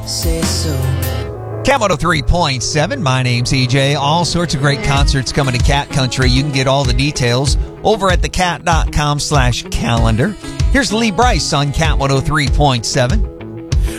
say so. Cat 103.7, my name's EJ. All sorts of great concerts coming to Cat Country. You can get all the details over at thecat.com/calendar. Here's Lee Bryce on Cat 103.7.